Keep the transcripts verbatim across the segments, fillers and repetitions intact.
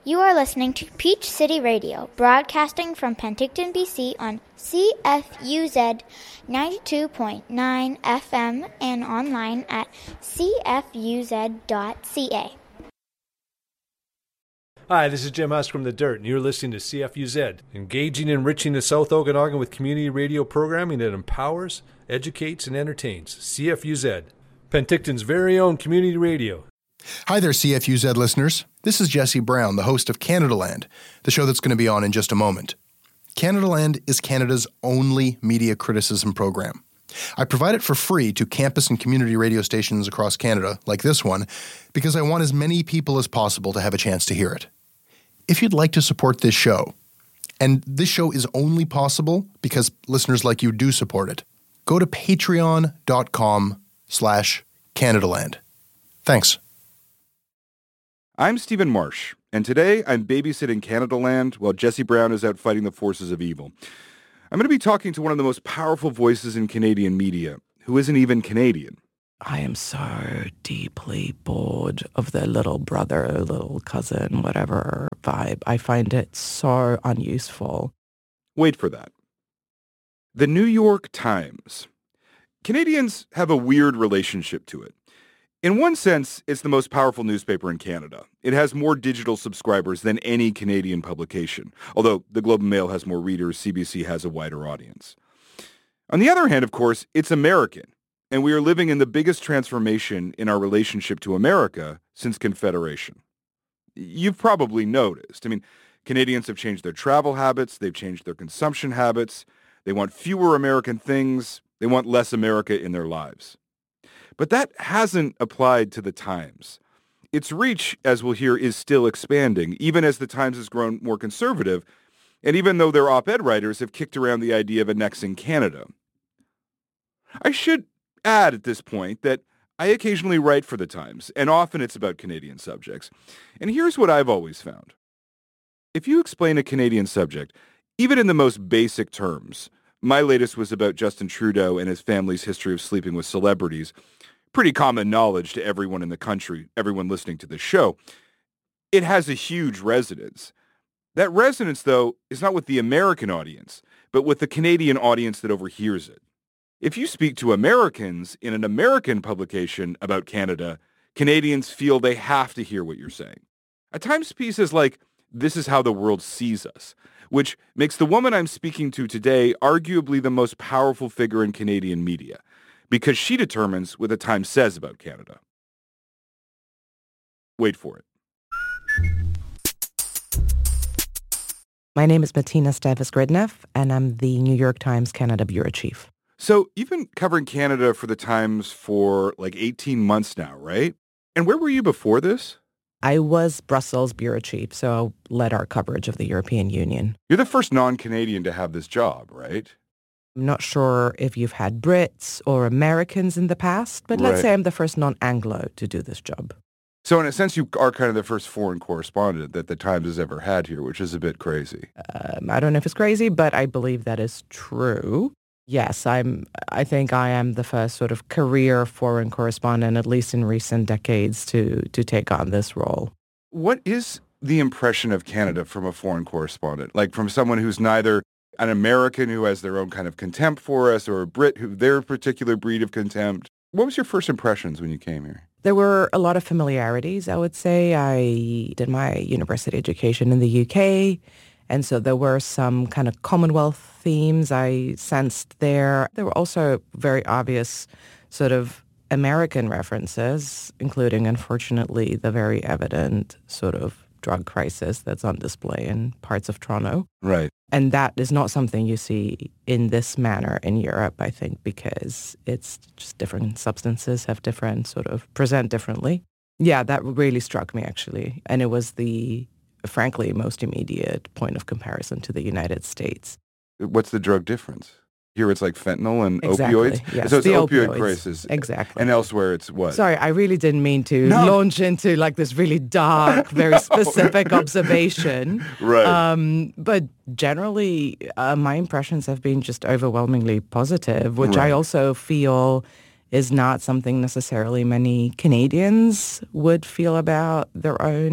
You are listening to Peach City Radio, broadcasting from Penticton, B C on C F U Z ninety-two point nine F M and online at c f u z dot c a. Hi, this is Jim Husk from The Dirt, and you're listening to C F U Z, engaging and enriching the South Okanagan with community radio programming that empowers, educates, and entertains. C F U Z, Penticton's very own community radio. Hi there, C F U Z listeners. This is Jesse Brown, the host of Canadaland, the show that's going to be on in just a moment. Canadaland is Canada's only media criticism program. I provide it for free to campus and community radio stations across Canada, like this one, because I want as many people as possible to have a chance to hear it. If you'd like to support this show, and this show is only possible because listeners like you do support it, go to patreon.com slash Canadaland. Thanks. I'm Stephen Marsh, and today I'm babysitting Canadaland while Jesse Brown is out fighting the forces of evil. I'm going to be talking to one of the most powerful voices in Canadian media, who isn't even Canadian. I am so deeply bored of the little brother, little cousin, whatever vibe. I find it so unuseful. Wait for that. The New York Times. Canadians have a weird relationship to it. In one sense, it's the most powerful newspaper in Canada. It has more digital subscribers than any Canadian publication, although the Globe and Mail has more readers, C B C has a wider audience. On the other hand, of course, it's American, and we are living in the biggest transformation in our relationship to America since Confederation. You've probably noticed. I mean, Canadians have changed their travel habits, they've changed their consumption habits, they want fewer American things, they want less America in their lives. But that hasn't applied to the Times. Its reach, as we'll hear, is still expanding, even as the Times has grown more conservative, and even though their op-ed writers have kicked around the idea of annexing Canada. I should add at this point that I occasionally write for the Times, and often it's about Canadian subjects. And here's what I've always found. If you explain a Canadian subject, even in the most basic terms, my latest was about Justin Trudeau and his family's history of sleeping with celebrities, pretty common knowledge to everyone in the country, everyone listening to the show. It has a huge resonance. That resonance, though, is not with the American audience, but with the Canadian audience that overhears it. If you speak to Americans in an American publication about Canada, Canadians feel they have to hear what you're saying. A Times piece is like, "This is how the world sees us," which makes the woman I'm speaking to today arguably the most powerful figure in Canadian media, because she determines what the Times says about Canada. Wait for it. My name is Martina Stavis-Gridneff, and I'm the New York Times Canada Bureau Chief. So you've been covering Canada for the Times for like eighteen months now, right? And where were you before this? I was Brussels Bureau Chief, so I led our coverage of the European Union. You're the first non-Canadian to have this job, right? I'm not sure if you've had Brits or Americans in the past, but let's Right. say I'm the first non-Anglo to do this job. So in a sense, you are kind of the first foreign correspondent that the Times has ever had here, which is a bit crazy. Um, I don't know if it's crazy, but I believe that is true. Yes, I'm. I think I am the first sort of career foreign correspondent, at least in recent decades, to to take on this role. What is the impression of Canada from a foreign correspondent? Like from someone who's neither an American who has their own kind of contempt for us or a Brit who their particular breed of contempt. What was your first impressions when you came here? There were a lot of familiarities, I would say. I did my university education in the U K, and so there were some kind of Commonwealth themes I sensed there. There were also very obvious sort of American references, including, unfortunately, the very evident sort of drug crisis that's on display in parts of Toronto. Right. And that is not something you see in this manner in Europe, I think, because it's just different substances have different sort of present differently. Yeah, that really struck me, actually. And it was the, frankly, most immediate point of comparison to the United States. What's the drug difference? Here it's like fentanyl and Exactly, opioids? yes, So it's the opioid opioids. crisis. Exactly. And elsewhere it's what? Sorry, I really didn't mean to No. launch into like this really dark, very specific observation. Right. Um, but generally, uh, my impressions have been just overwhelmingly positive, which Right. I also feel is not something necessarily many Canadians would feel about their own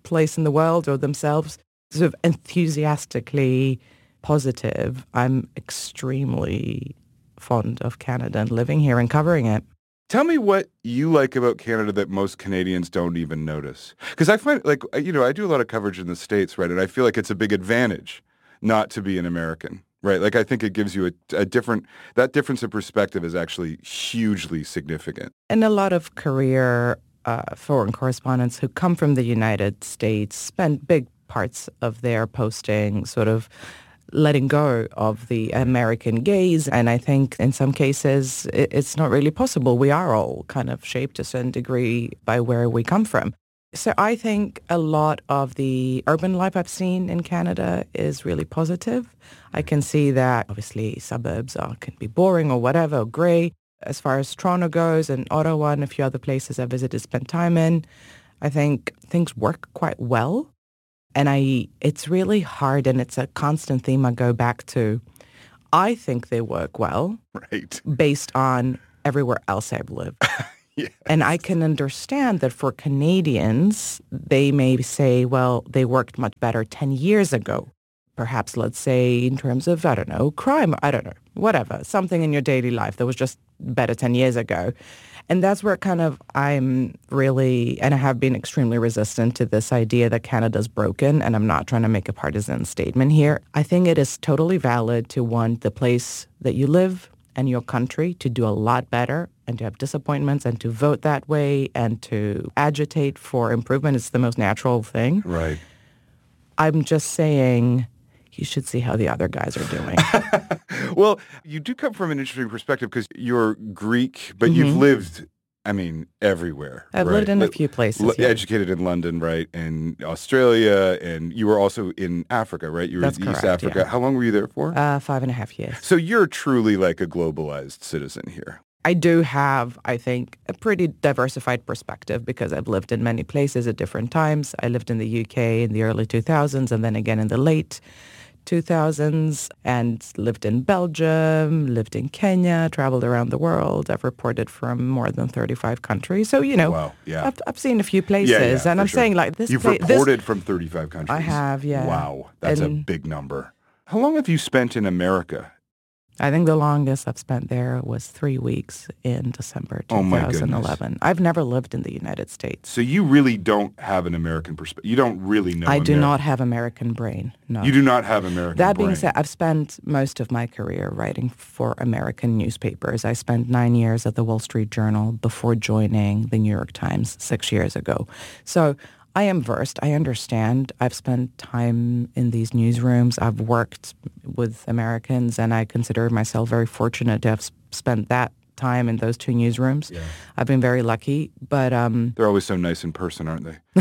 place in the world or themselves, sort of enthusiastically positive. I'm extremely fond of Canada and living here and covering it. Tell me what you like about Canada that most Canadians don't even notice. Because I find, like, you know, I do a lot of coverage in the States, right? And I feel like it's a big advantage not to be an American, right? Like, I think it gives you a, a different, that difference of perspective is actually hugely significant. And a lot of career uh, foreign correspondents who come from the United States spend big parts of their posting sort of letting go of the American gaze. And I think in some cases, it's not really possible. We are all kind of shaped to a certain degree by where we come from. So I think a lot of the urban life I've seen in Canada is really positive. I can see that obviously suburbs are, can be boring or whatever, or grey. As far as Toronto goes and Ottawa and a few other places I visited, spent time in, I think things work quite well. And I, it's really hard, and it's a constant theme I go back to. I think they work well, right, based on everywhere else I've lived. Yes. And I can understand that for Canadians, they may say, well, they worked much better ten years ago. Perhaps, let's say, in terms of, I don't know, crime, I don't know, whatever, something in your daily life that was just better ten years ago. And that's where kind of I'm really, and I have been extremely resistant to this idea that Canada's broken, and I'm not trying to make a partisan statement here. I think it is totally valid to want the place that you live and your country to do a lot better and to have disappointments and to vote that way and to agitate for improvement. It's the most natural thing. Right. I'm just saying you should see how the other guys are doing. Well, you do come from an interesting perspective because you're Greek, but Mm-hmm. you've lived, I mean, everywhere. I've right? lived in a Li- few places. li- yeah. Educated in London, right, and Australia, and you were also in Africa, right? You were That's in East correct, Africa. yeah. How long were you there for? Uh, five and a half years. So you're truly like a globalized citizen here. I do have, I think, a pretty diversified perspective because I've lived in many places at different times. I lived in the U K in the early two thousands and then again in the late two thousands and lived in Belgium, lived in Kenya, traveled around the world. I've reported from more than thirty-five countries. So, you know, Wow, yeah. I've, I've seen a few places. Yeah, yeah, and for I'm sure. saying like this You've pla- this- reported from thirty-five countries. I have, yeah. Wow, that's a And- big number. How long have you spent in America? I think the longest I've spent there was three weeks in December Oh, my goodness. twenty eleven. I've never lived in the United States. So you really don't have an American perspective. You don't really know I do Ameri- not have American brain, no. You do not have American That being brain. said, I've spent most of my career writing for American newspapers. I spent nine years at the Wall Street Journal before joining the New York Times six years ago. So I am versed. I understand. I've spent time in these newsrooms. I've worked with Americans, and I consider myself very fortunate to have s- spent that time in those two newsrooms. Yeah. I've been very lucky, but um, They're always so nice in person, aren't they?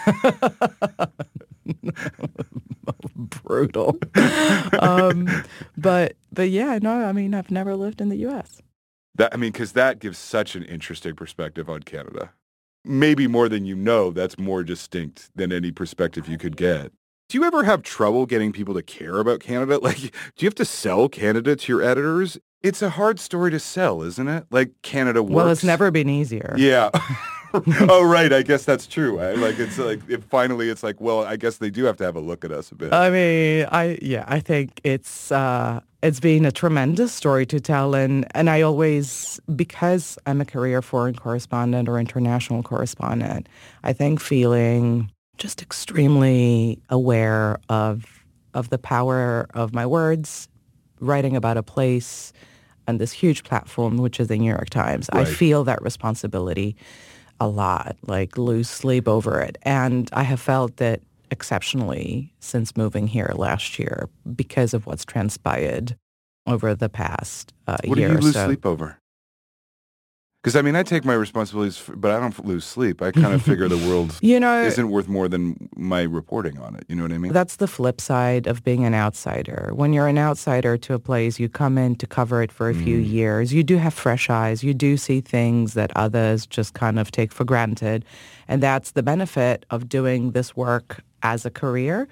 brutal. um, but but yeah, no, I mean, I've never lived in the U S. That I mean, because that gives such an interesting perspective on Canada. Maybe more than you know, that's more distinct than any perspective you could get. Do you ever have trouble getting people to care about Canada? Like, do you have to sell Canada to your editors? It's a hard story to sell, isn't it? Like, Canada works. Well, it's never been easier. Yeah. Oh, right. I guess that's true. I, like, it's like, it, finally, it's like, well, I guess they do have to have a look at us a bit. I mean, I yeah, I think it's uh, it's been a tremendous story to tell, and and I always, because I'm a career foreign correspondent or international correspondent, I think feeling just extremely aware of of the power of my words, writing about a place and this huge platform, which is the New York Times. I Right. feel that responsibility a lot, like lose sleep over it. And I have felt that exceptionally since moving here last year because of what's transpired over the past uh, What do year you or lose so. sleep over? Because, I mean, I take my responsibilities, f- but I don't lose sleep. I kind of figure the world You know, isn't worth more than my reporting on it. You know what I mean? that's the flip side of being an outsider. When you're an outsider to a place, you come in to cover it for a few Mm. years. You do have fresh eyes. You do see things that others just kind of take for granted. And that's the benefit of doing this work as a career.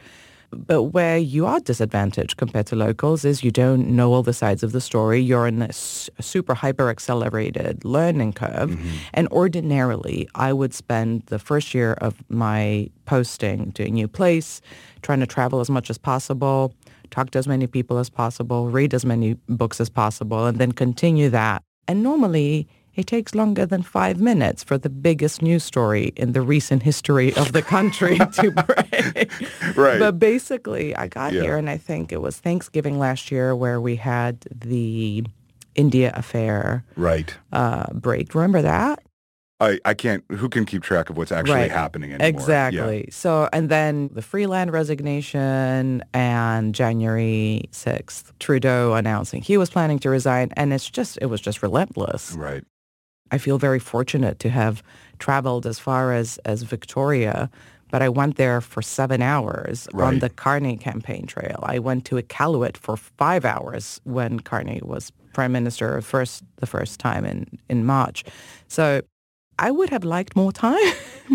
But where you are disadvantaged compared to locals is you don't know all the sides of the story. You're in a s- super hyper-accelerated learning curve. Mm-hmm. And ordinarily, I would spend the first year of my posting to a new place, trying to travel as much as possible, talk to as many people as possible, read as many books as possible, and then continue that. And normally, it takes longer than five minutes for the biggest news story in the recent history of the country to break. Right. But basically, I got yeah. here, and I think it was Thanksgiving last year where we had the India affair right. uh, break. Remember that? I, I can't, who can keep track of what's actually right. happening anymore? Exactly. Yeah. So, and then the Freeland resignation and January sixth, Trudeau announcing he was planning to resign. And it's just, it was just relentless. Right. I feel very fortunate to have traveled as far as, as Victoria, but I went there for seven hours right. on the Carney campaign trail. I went to Iqaluit for five hours when Carney was prime minister first the first time in, in March. So I would have liked more time.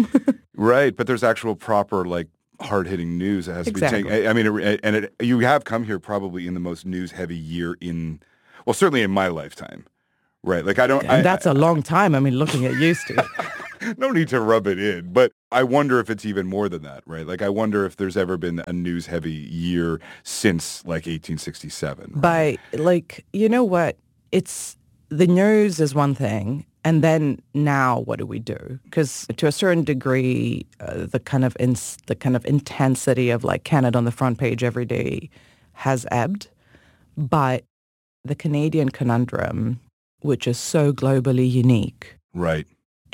Right, but there's actual proper, like, hard-hitting news that has exactly. to be taken. I mean, it, and it, you have come here probably in the most news-heavy year in, well, certainly in my lifetime. Right, like I don't... And I, that's I, a long time. I mean, looking at you, Steve. No need to rub it in, but I wonder if it's even more than that, right? Like I wonder if there's ever been a news-heavy year since, like, eighteen sixty-seven. Right? By, like, you know what? It's, the news is one thing, and then now what do we do? Because to a certain degree, uh, the kind of ins- the kind of intensity of, like, Canada on the front page every day has ebbed, but the Canadian conundrum, which is so globally unique. Right.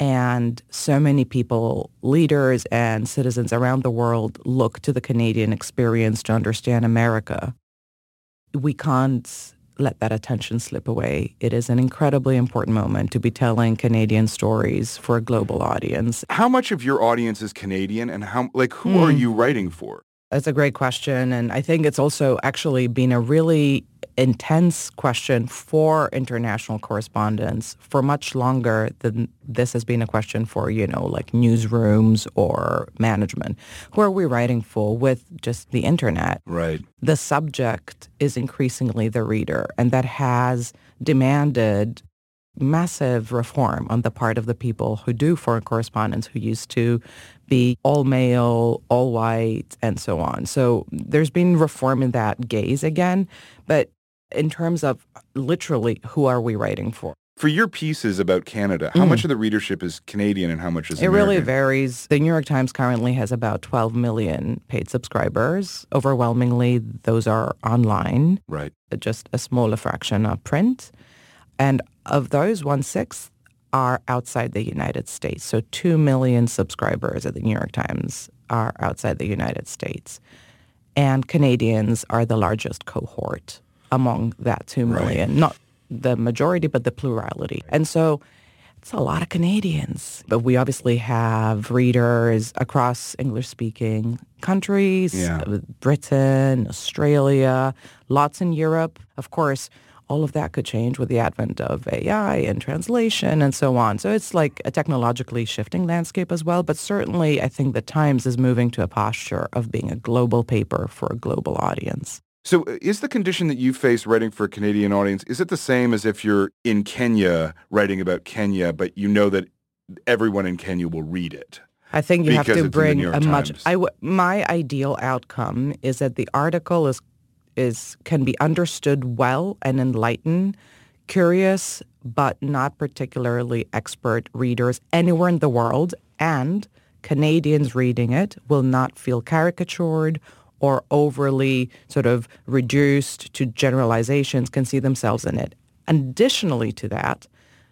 And so many people, leaders and citizens around the world, look to the Canadian experience to understand America. We can't let that attention slip away. It is an incredibly important moment to be telling Canadian stories for a global audience. How much of your audience is Canadian, and how, like, who mm. are you writing for? That's a great question. And I think it's also actually been a really intense question for international correspondents for much longer than this has been a question for, you know, like newsrooms or management. Who are we writing for with just the internet? Right. The subject is increasingly the reader, and that has demanded massive reform on the part of the people who do foreign correspondence, who used to be all male, all white, and so on. So there's been reform in that gaze again. But in terms of literally, who are we writing for? For your pieces about Canada, how mm. much of the readership is Canadian and how much is It American? really varies. The New York Times currently has about twelve million paid subscribers. Overwhelmingly, those are online. Right. Just a smaller fraction are print. And of those, one-sixth are outside the United States. So two million subscribers at the New York Times are outside the United States. And Canadians are the largest cohort among that two million. Right. Not the majority, but the plurality. And so it's a lot of Canadians. But we obviously have readers across English-speaking countries, yeah. Britain, Australia, lots in Europe. Of course, all of that could change with the advent of A I and translation and so on. So it's like a technologically shifting landscape as well. But certainly, I think the Times is moving to a posture of being a global paper for a global audience. So is the condition that you face writing for a Canadian audience, is it the same as if you're in Kenya writing about Kenya, but you know that everyone in Kenya will read it? I think you because have to it's bring in the New York a much... Times. I w- my ideal outcome is that the article is is can be understood well and enlighten curious but not particularly expert readers anywhere in the world, and Canadians reading it will not feel caricatured or overly sort of reduced to generalizations, can see themselves in it. Additionally to that,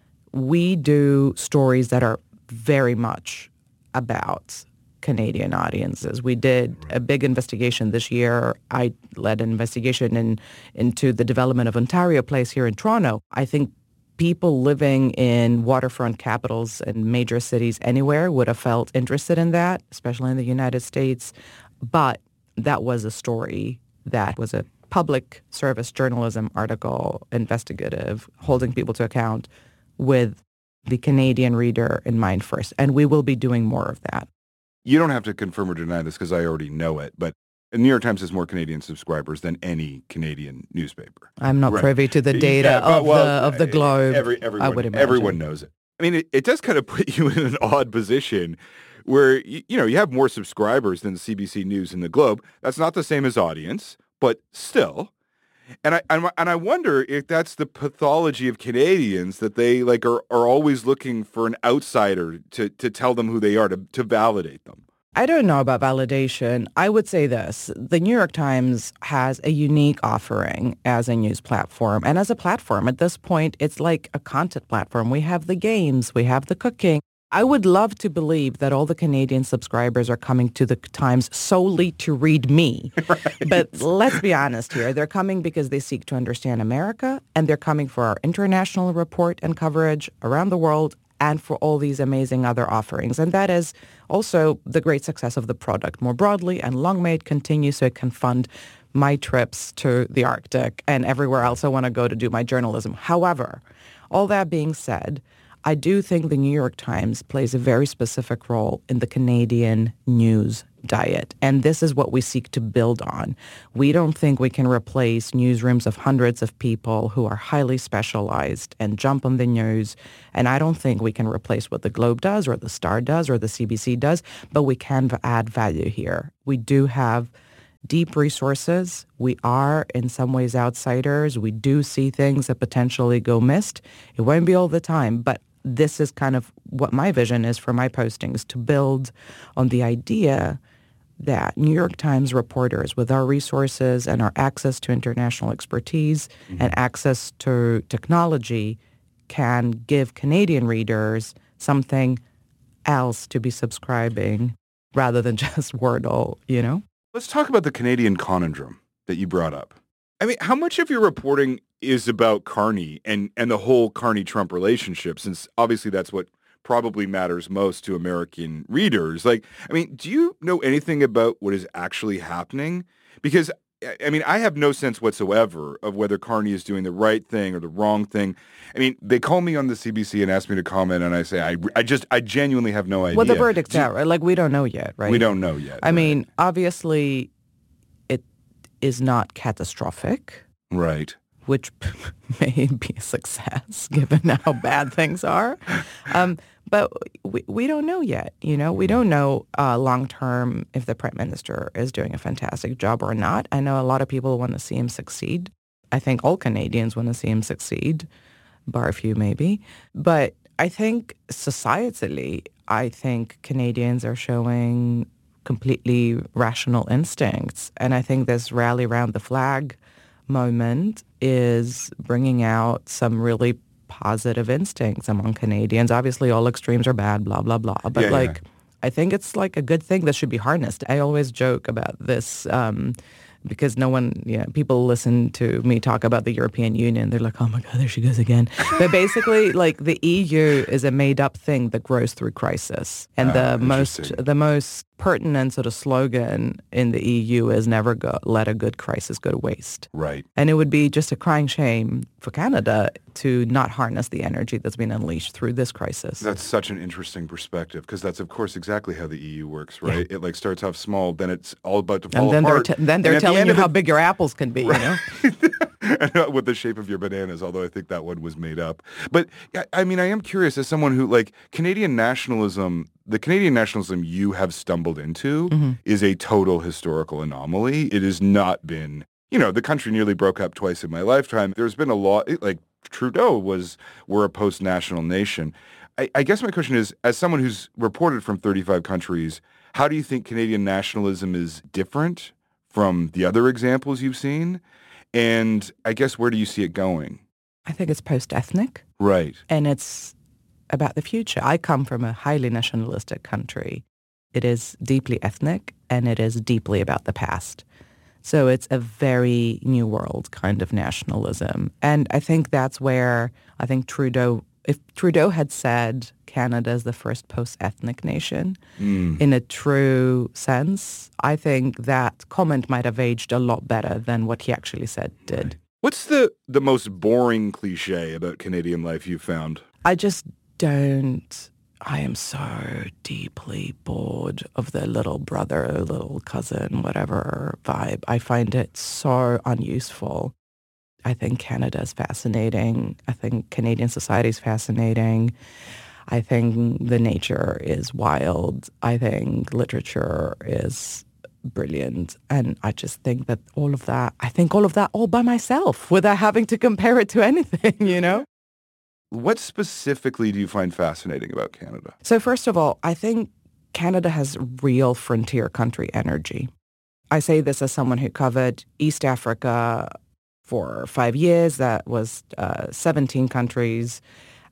we do stories that are very much about Canadian audiences. We did a big investigation this year. I led an investigation in, into the development of Ontario Place here in Toronto. I think people living in waterfront capitals and major cities anywhere would have felt interested in that, especially in the United States. But that was a story that was a public service journalism article, investigative, holding people to account with the Canadian reader in mind first. And we will be doing more of that. You don't have to confirm or deny this because I already know it, but The New York Times has more Canadian subscribers than any Canadian newspaper. I'm not Right. privy to the data Yeah, but, of well, the of the Globe. Every, everyone, I would imagine. everyone knows it. I mean, it, it does kind of put you in an odd position where, you, you know, you have more subscribers than C B C News and the Globe. That's not the same as audience, but still. And I and, and I wonder if that's the pathology of Canadians, that they like are, are always looking for an outsider to, to tell them who they are, to, to validate them. I don't know about validation. I would say this. The New York Times has a unique offering as a news platform. And as a platform, at this point, it's like a content platform. We have the games. We have the cooking. I would love to believe that all the Canadian subscribers are coming to the Times solely to read me. Right. But let's be honest here. They're coming because they seek to understand America, and they're coming for our international report and coverage around the world, and for all these amazing other offerings. And that is also the great success of the product more broadly, and long may it continue so it can fund my trips to the Arctic and everywhere else I want to go to do my journalism. However, all that being said, I do think the New York Times plays a very specific role in the Canadian news diet. And this is what we seek to build on. We don't think we can replace newsrooms of hundreds of people who are highly specialized and jump on the news. And I don't think we can replace what the Globe does or the Star does or the C B C does, but we can add value here. We do have deep resources. We are, in some ways, outsiders. We do see things that potentially go missed. It won't be all the time, but this is kind of what my vision is for my postings, to build on the idea that New York Times reporters, with our resources and our access to international expertise mm-hmm. and access to technology, can give Canadian readers something else to be subscribing rather than just Wordle, you know? Let's talk about the Canadian conundrum that you brought up. I mean, how much of your reporting is about Carney and, and the whole Carney-Trump relationship, since obviously that's what probably matters most to American readers? Like, I mean, do you know anything about what is actually happening? Because, I mean, I have no sense whatsoever of whether Carney is doing the right thing or the wrong thing. I mean, they call me on the C B C and ask me to comment, and I say, I, I just, I genuinely have no idea. Well, the verdict's out, right? Like, we don't know yet, right? We don't know yet. I right. mean, obviously, it is not catastrophic. Right. Which may be a success given how bad things are. Um, but we, we don't know yet, you know. We don't know uh, long-term if the Prime Minister is doing a fantastic job or not. I know a lot of people want to see him succeed. I think all Canadians want to see him succeed, bar a few maybe. But I think societally, I think Canadians are showing completely rational instincts. And I think this rally around the flag moment is bringing out some really positive instincts among Canadians. Obviously, all extremes are bad, blah, blah, blah. But, yeah, like, yeah. I think it's, like, a good thing that should be harnessed. I always joke about this um, because no one, you know, people listen to me talk about the European Union. They're like, oh, my God, there she goes again. But basically, like, the E U is a made-up thing that grows through crisis. And uh, the most the most pertinent sort of slogan in the E U is never go, let a good crisis go to waste. Right. And it would be just a crying shame for Canada to not harness the energy that's been unleashed through this crisis. That's such an interesting perspective, because that's, of course, exactly how the E U works, right? Yeah. It, like, starts off small, then it's all about to fall and then apart. They're t- then they're telling the you how it, big your apples can be, right. you know? With the shape of your bananas, although I think that one was made up. But, I mean, I am curious, as someone who, like, Canadian nationalism, the Canadian nationalism you have stumbled into mm-hmm. is a total historical anomaly. It has not been, you know, the country nearly broke up twice in my lifetime. There's been a lot, like Trudeau was, we're a post-national nation. I, I guess my question is, as someone who's reported from thirty-five countries, how do you think Canadian nationalism is different from the other examples you've seen? And I guess, where do you see it going? I think it's post-ethnic. Right. And it's about the future. I come from a highly nationalistic country. It is deeply ethnic, and it is deeply about the past. So it's a very new world kind of nationalism. And I think that's where I think Trudeau, if Trudeau had said Canada is the first post-ethnic nation mm. in a true sense, I think that comment might have aged a lot better than what he actually said did. Right. What's the, the most boring cliche about Canadian life you've found? I just don't I am so deeply bored of the little brother, little cousin, whatever vibe. I find it so unuseful. I think Canada is fascinating. I think Canadian society is fascinating. I think the nature is wild. I think literature is brilliant. And I just think that all of that, I think all of that all by myself without having to compare it to anything, you know? What specifically do you find fascinating about Canada? So first of all, I think Canada has real frontier country energy. I say this as someone who covered East Africa for five years. That was uh, seventeen countries,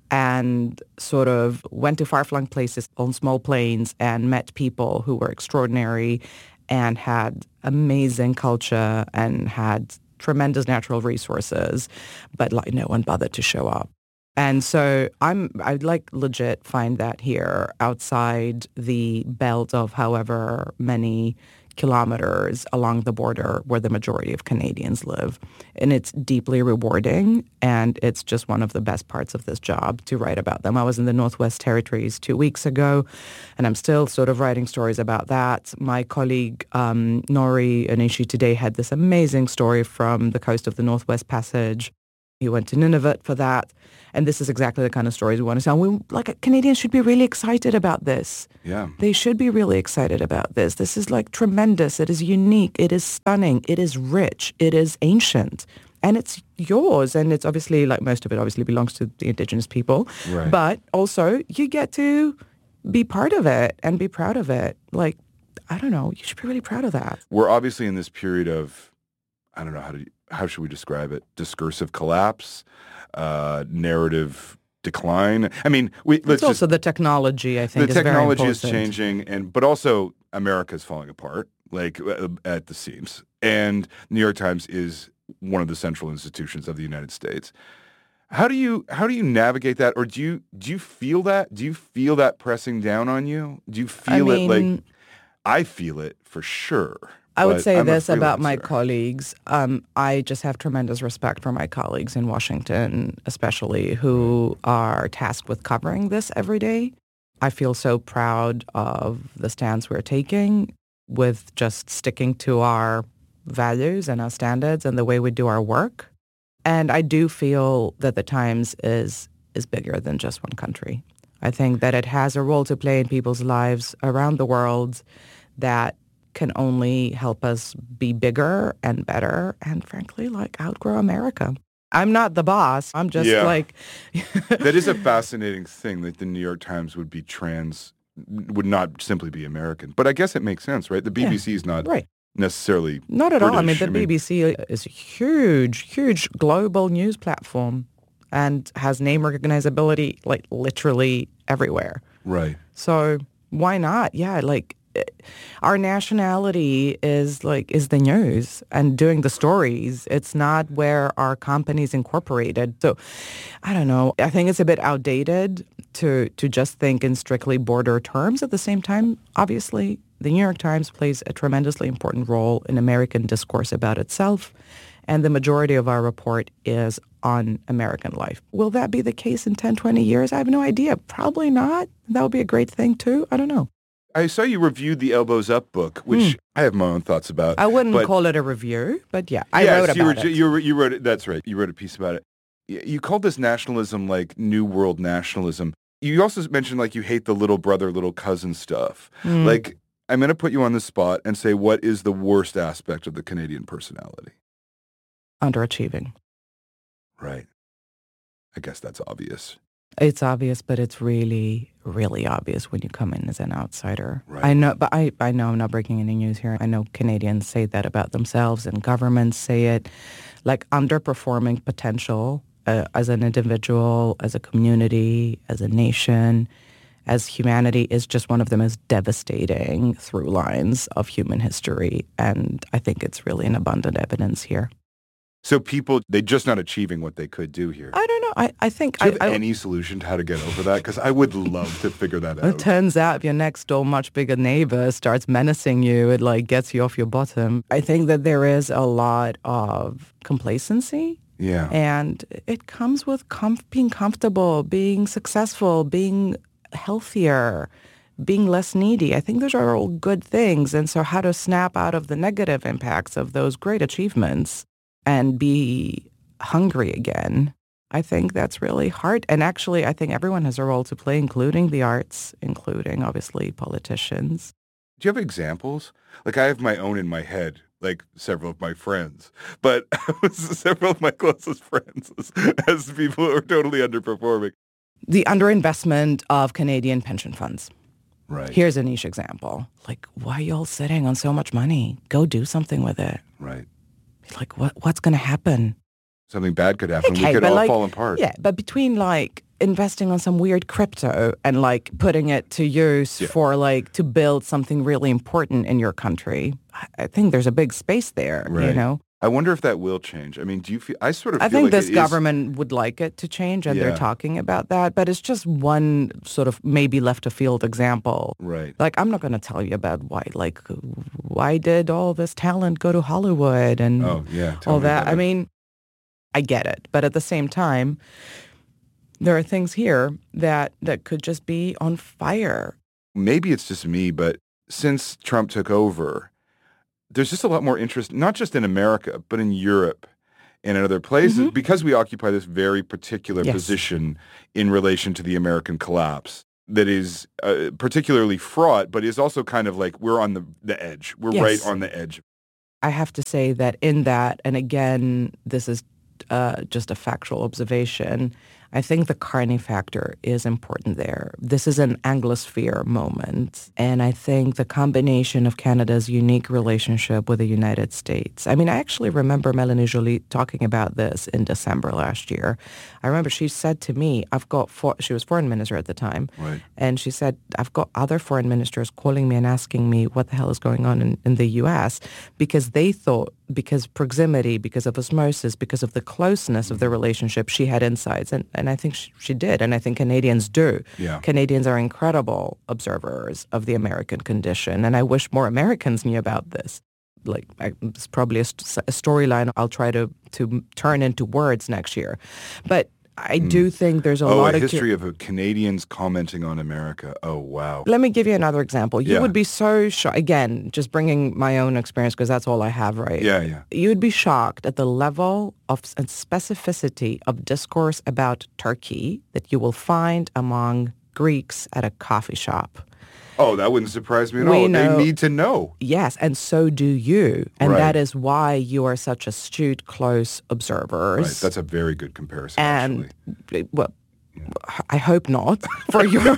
and sort of went to far-flung places on small planes and met people who were extraordinary and had amazing culture and had tremendous natural resources, but like no one bothered to show up. And so I'm, I like legit find that here outside the belt of however many kilometers along the border where the majority of Canadians live. And it's deeply rewarding, and it's just one of the best parts of this job to write about them. I was in the Northwest Territories two weeks ago, and I'm still sort of writing stories about that. My colleague, um, Nori Anishi, today had this amazing story from the coast of the Northwest Passage. He went to Nunavut for that. And this is exactly the kind of stories we want to tell. We, like, Canadians should be really excited about this. Yeah. They should be really excited about this. This is, like, tremendous. It is unique. It is stunning. It is rich. It is ancient. And it's yours. And it's obviously, like, most of it obviously belongs to the Indigenous people. Right. But also, you get to be part of it and be proud of it. Like, I don't know. You should be really proud of that. We're obviously in this period of, I don't know, how to, how should we describe it? Discursive collapse. Uh, narrative decline. I mean, we, let's it's also just, the technology, I think, the is technology very is important. changing, and but also America's falling apart, like uh, at the seams. And New York Times is one of the central institutions of the United States. How do you how do you navigate that, or do you do you feel that? Do you feel that pressing down on you? Do you feel I it mean, like I feel it for sure? I would but say I'm a this about my freelancer. colleagues. Um, I just have tremendous respect for my colleagues in Washington, especially who are tasked with covering this every day. I feel so proud of the stance we're taking with just sticking to our values and our standards and the way we do our work. And I do feel that the Times is is bigger than just one country. I think that it has a role to play in people's lives around the world that can only help us be bigger and better and, frankly, like, outgrow America. I'm not the boss. I'm just Yeah. like... That is a fascinating thing, that the New York Times would be trans, would not simply be American. But I guess it makes sense, right? The B B C is not Right. necessarily Not at all. I mean, British. the B B C is a huge, huge global news platform and has name recognizability, like, literally everywhere. Right. So why not? Yeah, like, our nationality is like is the news and doing the stories. It's not where our company's incorporated. So I don't know. I think it's a bit outdated to to just think in strictly border terms. At the same time, obviously, the New York Times plays a tremendously important role in American discourse about itself, and the majority of our report is on American life. Will that be the case in ten, twenty years? I have no idea. Probably not. That would be a great thing too. I don't know. I saw you reviewed the Elbows Up book, which I have my own thoughts about. I wouldn't but, call it a review, but yeah, I yes, wrote you about were, it. You, were, you wrote it. That's right. You wrote a piece about it. Y- You called this nationalism like New World nationalism. You also mentioned like you hate the little brother, little cousin stuff. Mm. Like, I'm going to put you on the spot and say, what is the worst aspect of the Canadian personality? Underachieving. Right. I guess that's obvious. It's obvious, but it's really, really obvious when you come in as an outsider. Right. I know, but I, I know I'm not breaking any news here. I know Canadians say that about themselves and governments say it. Like underperforming potential uh, as an individual, as a community, as a nation, as humanity is just one of the most devastating through lines of human history. And I think it's really an abundant evidence here. So people, they're just not achieving what they could do here. I don't know. I, I think... Do you have I, I, any solution to how to get over that? Because I would love to figure that It out. turns out if your next door much bigger neighbor starts menacing you, it like gets you off your bottom. I think that there is a lot of complacency. Yeah. And it comes with com- being comfortable, being successful, being healthier, being less needy. I think those are all good things. And so how to snap out of the negative impacts of those great achievements and be hungry again, I think that's really hard. And actually, I think everyone has a role to play, including the arts, including, obviously, politicians. Do you have examples? Like, I have my own in my head, like several of my friends, but several of my closest friends as, as people who are totally underperforming. The underinvestment of Canadian pension funds. Right. Here's a niche example. Like, why are you all sitting on so much money? Go do something with it. Right. Like, what what's going to happen? Something bad could happen. Okay, we could but all like, fall apart. Yeah, but between like investing on some weird crypto and like putting it to use Yeah. for like to build something really important in your country, I- I think there's a big space there, Right. you know? I wonder if that will change. I mean, do you feel, I sort of I feel think like this it is- government would like it to change, and Yeah. they're talking about that, but it's just one sort of maybe left of field example. Right. Like, I'm not going to tell you about why, like, why did all this talent go to Hollywood and Oh, yeah. Tell all me that. about I it. mean, I get it. But at the same time, there are things here that, that could just be on fire. Maybe it's just me, but since Trump took over, there's just a lot more interest, not just in America, but in Europe and in other places, Mhm. because we occupy this very particular Yes. position in relation to the American collapse that is uh, particularly fraught, but is also kind of like we're on the, the edge. We're Yes. right on the edge. I have to say that in that, and again, this is uh, just a factual observation, I think the Carney factor is important there. This is an Anglosphere moment, and I think the combination of Canada's unique relationship with the United States. I mean, I actually remember Melanie Joly talking about this in December last year. I remember she said to me, I've got, four, she was foreign minister at the time, Right. and she said, I've got other foreign ministers calling me and asking me what the hell is going on in, in the U S because they thought, because proximity, because of osmosis, because of the closeness of the relationship, she had insights. And, and I think she, she did, and I think Canadians do. Yeah. Canadians are incredible observers of the American condition, and I wish more Americans knew about this. Like, I, it's probably a, st- a storyline I'll try to, to turn into words next year. But I do think there's a Oh, lot a of... history of Canadians commenting on America. Oh, wow. Let me give you another example. You Yeah. would be so shocked, again, just bringing my own experience because that's all I have, right? Yeah, yeah. You would be shocked at the level of s- and specificity of discourse about Turkey that you will find among Greeks at a coffee shop. Oh, that wouldn't surprise me at We all. know- They need to know. Yes, and so do you. And Right. that is why you are such astute, close observers. Right. That's a very good comparison, and, actually. well, I hope not for your...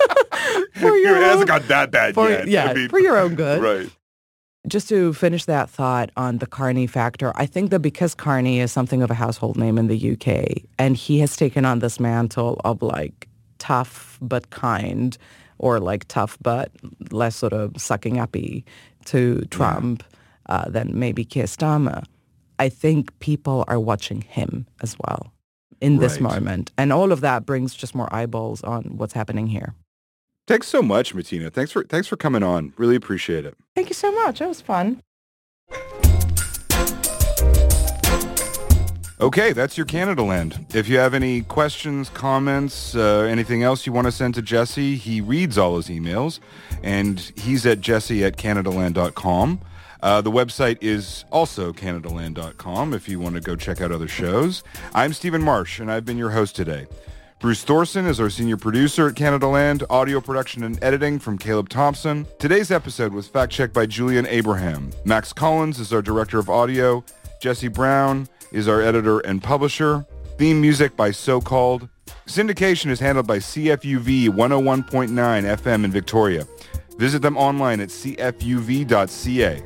for It your hasn't own- got that bad for, yet. Yeah, I mean, for your own good. Right. Just to finish that thought on the Carney factor, I think that because Carney is something of a household name in the U K, and he has taken on this mantle of like tough but kind, or like tough but less sort of sucking uppy to Trump uh, than maybe Keir Starmer, I think people are watching him as well in this Right. moment. And all of that brings just more eyeballs on what's happening here. Thanks so much, Martina. Thanks for thanks for coming on. Really appreciate it. Thank you so much. It was fun. Okay, that's your Canada Land. If you have any questions, comments, uh, anything else you want to send to Jesse, he reads all his emails, and he's at jesse at canadaland dot com. Uh, the website is also canadaland dot com if you want to go check out other shows. I'm Stephen Marsh, and I've been your host today. Bruce Thorson is our senior producer at Canada Land, audio production and editing from Caleb Thompson. Today's episode was fact-checked by Julian Abraham. Max Collins is our director of audio. Jesse Brown is our editor and publisher. Theme music by So Called. Syndication is handled by C F U V one oh one point nine F M in Victoria. Visit them online at c f u v dot c a.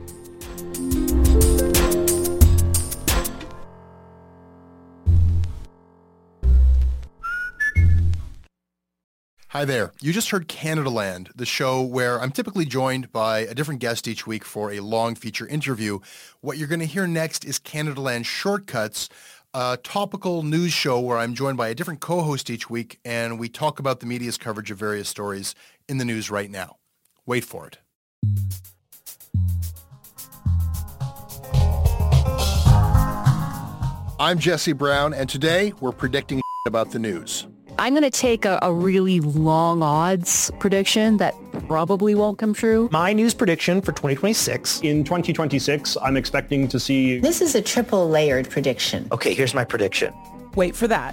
Hi there. You just heard Canada Land, the show where I'm typically joined by a different guest each week for a long feature interview. What you're going to hear next is Canada Land Shortcuts, a topical news show where I'm joined by a different co-host each week, and we talk about the media's coverage of various stories in the news right now. Wait for it. I'm Jesse Brown, and today we're predicting about the news. I'm going to take a, a really long odds prediction that probably won't come true. My news prediction for twenty twenty-six. In twenty twenty-six, I'm expecting to see... This is a triple layered prediction. Okay, here's my prediction. Wait for that.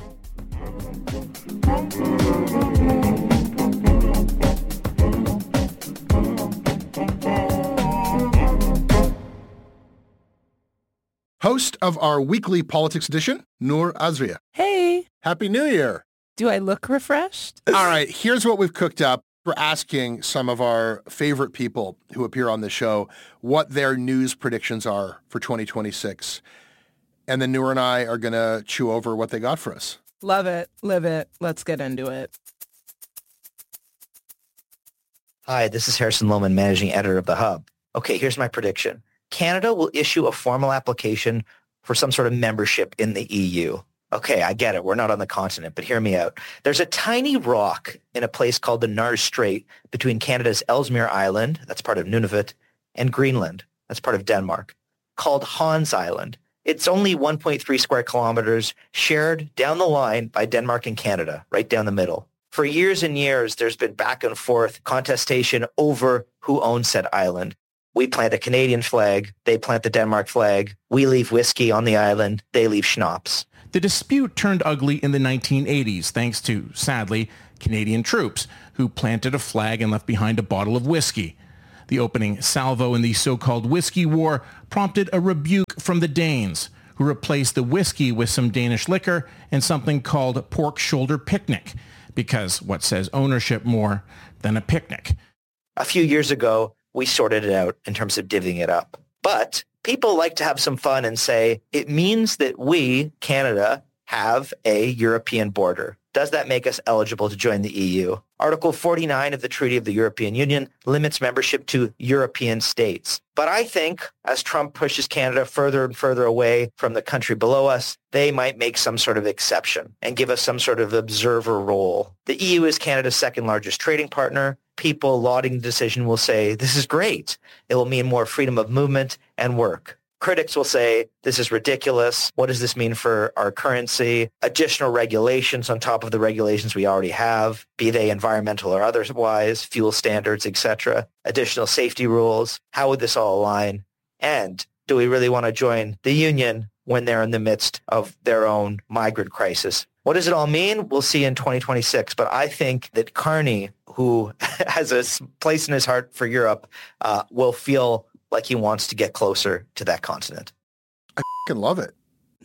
Host of our weekly politics edition, Noor Azria. Hey, Happy New Year. do I look refreshed? All right, here's what we've cooked up. We're asking some of our favorite people who appear on the show what their news predictions are for twenty twenty-six. And then Noor and I are going to chew over what they got for us. Love it. Live it. Let's get into it. Hi, this is Harrison Lohman, managing editor of The Hub. Okay, here's my prediction. Canada will issue a formal application for some sort of membership in the E U. Okay, I get it. We're not on the continent, but hear me out. There's a tiny rock in a place called the Nares Strait between Canada's Ellesmere Island, that's part of Nunavut, and Greenland, that's part of Denmark, called Hans Island. It's only one point three square kilometers shared down the line by Denmark and Canada, right down the middle. For years and years, there's been back and forth contestation over who owns said island. We plant a Canadian flag, they plant the Denmark flag, we leave whiskey on the island, they leave schnapps. The dispute turned ugly in the nineteen eighties thanks to, sadly, Canadian troops who planted a flag and left behind a bottle of whiskey. The opening salvo in the so-called Whiskey War prompted a rebuke from the Danes, who replaced the whiskey with some Danish liquor and something called pork shoulder picnic, because what says ownership more than a picnic? A few years ago, we sorted it out in terms of divvying it up. But people like to have some fun and say, it means that we, Canada, have a European border. Does that make us eligible to join the E U? Article forty-nine of the Treaty of the European Union limits membership to European states. But I think as Trump pushes Canada further and further away from the country below us, they might make some sort of exception and give us some sort of observer role. The E U is Canada's second largest trading partner. People lauding the decision will say, this is great. It will mean more freedom of movement and work. Critics will say, this is ridiculous. What does this mean for our currency? Additional regulations on top of the regulations we already have, be they environmental or otherwise, fuel standards, et cetera. Additional safety rules. How would this all align? And do we really want to join the union when they're in the midst of their own migrant crisis? What does it all mean? We'll see in twenty twenty-six. But I think that Carney, who has a place in his heart for Europe, uh, will feel like he wants to get closer to that continent. I f***ing love it.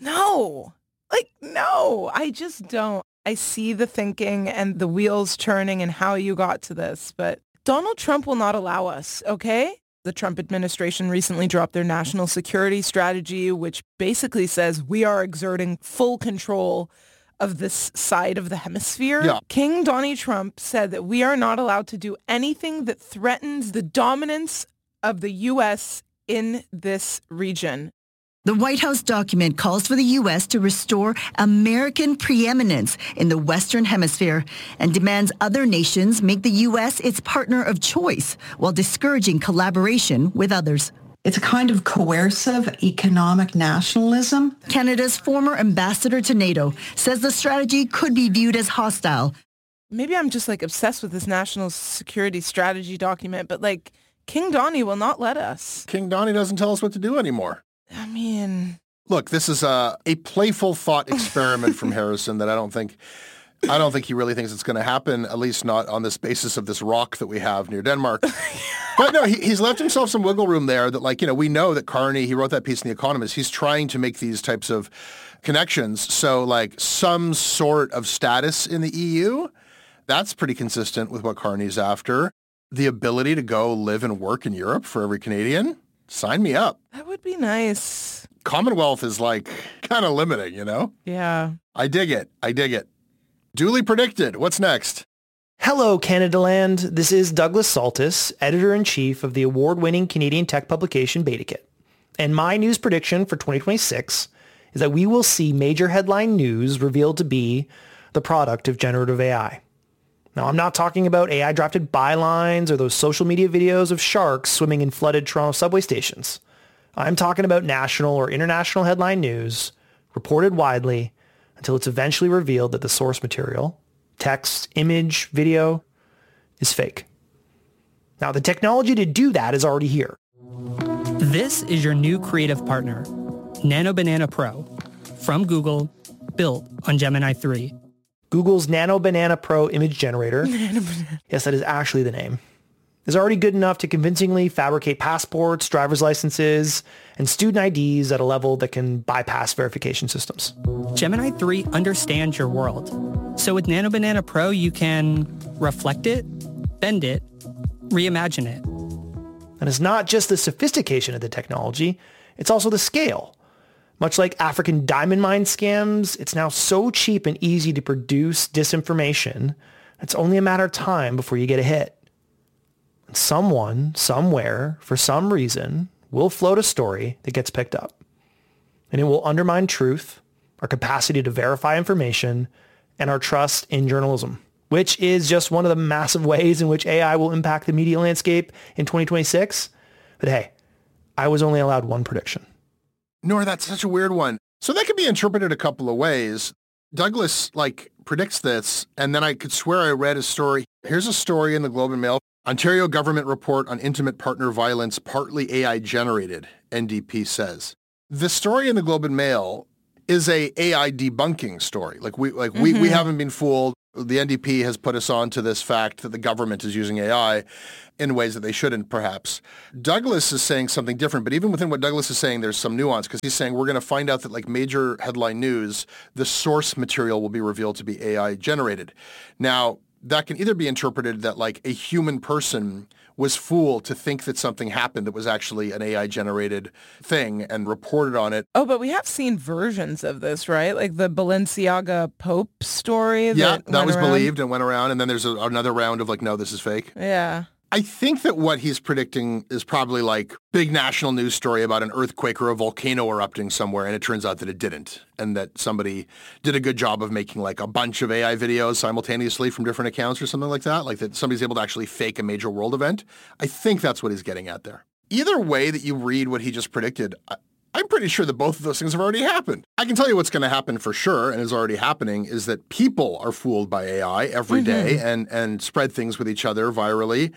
No, like, no, I just don't. I see the thinking and the wheels turning and how you got to this, but Donald Trump will not allow us, okay? The Trump administration recently dropped their national security strategy, which basically says we are exerting full control of this side of the hemisphere. Yeah. King Donnie Trump said that we are not allowed to do anything that threatens the dominance of the U S in this region. The White House document calls for the U S to restore American preeminence in the Western Hemisphere and demands other nations make the U S its partner of choice while discouraging collaboration with others. It's a kind of coercive economic nationalism. Canada's former ambassador to NATO says the strategy could be viewed as hostile. Maybe I'm just like obsessed with this national security strategy document, but like King Donnie will not let us. King Donnie doesn't tell us what to do anymore. I mean... Look, this is a, a playful thought experiment from Harrison that I don't think... I don't think he really thinks it's going to happen, at least not on this basis of this rock that we have near Denmark. But no, he, he's left himself some wiggle room there that, like, you know, we know that Carney, he wrote that piece in The Economist, he's trying to make these types of connections. So, like, some sort of status in the E U, that's pretty consistent with what Carney's after. The ability to go live and work in Europe for every Canadian, sign me up. That would be nice. Commonwealth is, like, kind of limiting, you know? Yeah. I dig it. I dig it. Duly predicted. What's next? Hello, Canada Land. This is Douglas Saltis, editor-in-chief of the award-winning Canadian tech publication BetaKit. And my news prediction for twenty twenty-six is that we will see major headline news revealed to be the product of generative A I. Now, I'm not talking about A I-drafted bylines or those social media videos of sharks swimming in flooded Toronto subway stations. I'm talking about national or international headline news reported widely until it's eventually revealed that the source material text, image, video is fake. Now, the technology to do that is already here. This is your new creative partner, Nano Banana Pro, from Google, built on Gemini three. Google's Nano Banana Pro image generator, yes, that is actually the name, is already good enough to convincingly fabricate passports, driver's licenses, and student I Ds at a level that can bypass verification systems. Gemini three understands your world. So with Nano Banana Pro, you can reflect it, bend it, reimagine it. And it's not just the sophistication of the technology, it's also the scale. Much like African diamond mine scams, it's now so cheap and easy to produce disinformation, it's only a matter of time before you get a hit. And someone, somewhere, for some reason, will float a story that gets picked up. And it will undermine truth, our capacity to verify information, and our trust in journalism, which is just one of the massive ways in which A I will impact the media landscape in twenty twenty-six. But hey, I was only allowed one prediction. Nor, that's such a weird one. So that could be interpreted a couple of ways. Douglas, like, predicts this, and then I could swear I read a story. Here's a story in the Globe and Mail. Ontario government report on intimate partner violence, partly A I generated, N D P says. The story in the Globe and Mail is a AI debunking story. Like, we like mm-hmm. we, we haven't been fooled. The N D P has put us on to this fact that the government is using A I in ways that they shouldn't, perhaps. Douglas is saying something different, but even within what Douglas is saying, there's some nuance, because he's saying we're going to find out that, like, major headline news, the source material will be revealed to be A I generated. Now, that can either be interpreted that, like, a human person was fooled to think that something happened that was actually an A I-generated thing and reported on it. Oh, but we have seen versions of this, right? Like the Balenciaga Pope story. That yeah, that was around. believed and went around, and then there's a, another round of, like, no, this is fake. Yeah. I think that what he's predicting is probably like big national news story about an earthquake or a volcano erupting somewhere, and it turns out that it didn't, and that somebody did a good job of making like a bunch of A I videos simultaneously from different accounts or something like that, like that somebody's able to actually fake a major world event. I think that's what he's getting at there. Either way that you read what he just predicted, I, I'm pretty sure that both of those things have already happened. I can tell you what's going to happen for sure, and is already happening, is that people are fooled by A I every mm-hmm. day and, and spread things with each other virally.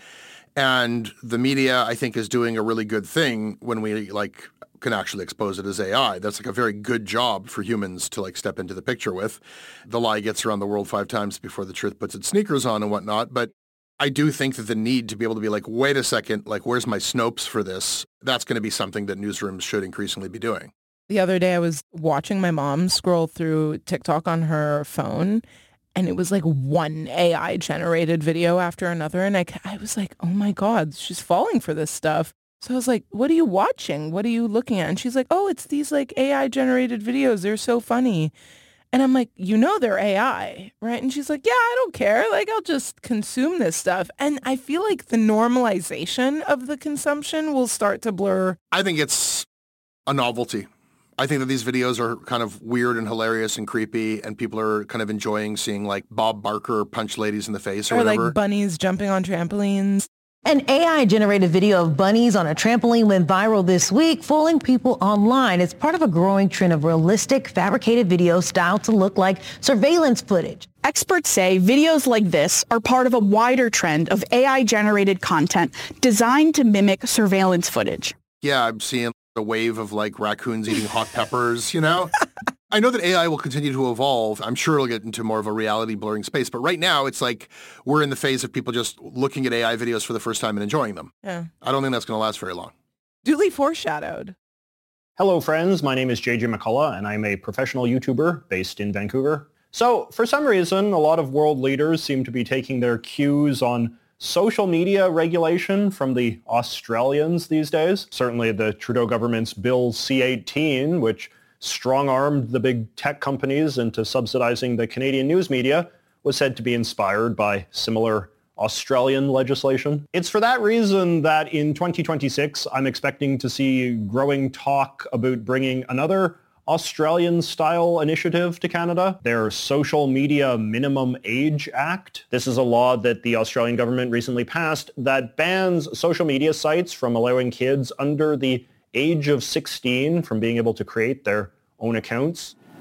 And the media, I think, is doing a really good thing when we like can actually expose it as A I. That's like a very good job for humans to like step into the picture with. The lie gets around the world five times before the truth puts its sneakers on and whatnot. But I do think that the need to be able to be like, wait a second, like, where's my Snopes for this? That's going to be something that newsrooms should increasingly be doing. The other day I was watching my mom scroll through TikTok on her phone, and it was like one A I generated video after another. And I, I was like, oh my God, she's falling for this stuff. So I was like, what are you watching? What are you looking at? And she's like, oh, it's these like A I generated videos. They're so funny. And I'm like, you know, they're A I, right? And she's like, yeah, I don't care. Like, I'll just consume this stuff. And I feel like the normalization of the consumption will start to blur. I think it's a novelty. I think that these videos are kind of weird and hilarious and creepy, and people are kind of enjoying seeing like Bob Barker punch ladies in the face or, or whatever. Like bunnies jumping on trampolines. An A I-generated video of bunnies on a trampoline went viral this week, fooling people online. It's part of a growing trend of realistic, fabricated videos styled to look like surveillance footage. Experts say videos like this are part of a wider trend of A I-generated content designed to mimic surveillance footage. Yeah, I'm seeing a wave of like raccoons eating hot peppers, you know? I know that A I will continue to evolve. I'm sure it'll get into more of a reality blurring space. But right now, it's like we're in the phase of people just looking at A I videos for the first time and enjoying them. Yeah. I don't think that's going to last very long. Duly foreshadowed. Hello, friends. My name is J J McCullough, and I'm a professional YouTuber based in Vancouver. So for some reason, a lot of world leaders seem to be taking their cues on social media regulation from the Australians these days. Certainly the Trudeau government's Bill C eighteen, which strong-armed the big tech companies into subsidizing the Canadian news media, was said to be inspired by similar Australian legislation. It's for that reason that in twenty twenty-six, I'm expecting to see growing talk about bringing another Australian-style initiative to Canada, their Social Media Minimum Age Act. This is a law that the Australian government recently passed that bans social media sites from allowing kids under the age of sixteen from being able to create their own accounts.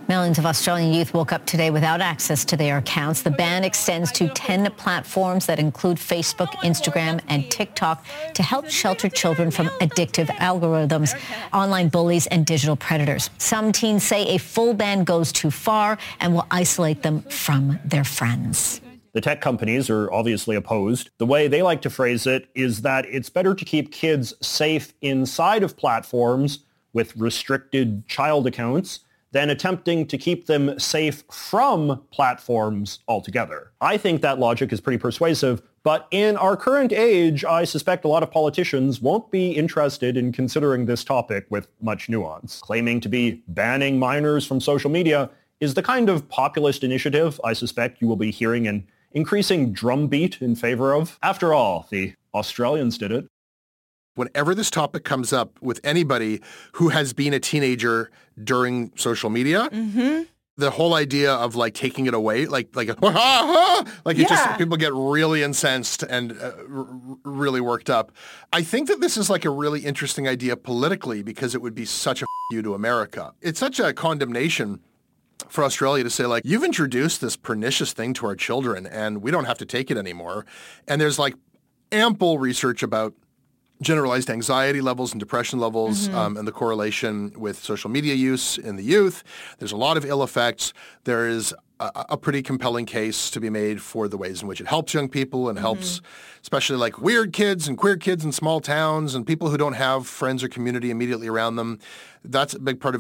Millions of Australian youth woke up today without access to their accounts. The ban extends to ten platforms that include Facebook, Instagram, and TikTok to help shelter children from addictive algorithms, online bullies, and digital predators. Some teens say a full ban goes too far and will isolate them from their friends. The tech companies are obviously opposed. The way they like to phrase it is that it's better to keep kids safe inside of platforms with restricted child accounts than attempting to keep them safe from platforms altogether. I think that logic is pretty persuasive, but in our current age, I suspect a lot of politicians won't be interested in considering this topic with much nuance. Claiming to be banning minors from social media is the kind of populist initiative I suspect you will be hearing an increasing drumbeat in favor of. After all, the Australians did it. Whenever this topic comes up with anybody who has been a teenager during social media, mm-hmm. the whole idea of like taking it away, like like a, ah, ah, like it yeah. just people get really incensed and uh, r- really worked up. I think that this is like a really interesting idea politically because it would be such a f- you to America. It's such a condemnation for Australia to say, like, you've introduced this pernicious thing to our children and we don't have to take it anymore. And there's like ample research about generalized anxiety levels and depression levels mm-hmm. um, and the correlation with social media use in the youth. There's a lot of ill effects. There is a, a pretty compelling case to be made for the ways in which it helps young people and mm-hmm. helps especially like weird kids and queer kids in small towns and people who don't have friends or community immediately around them. That's a big part of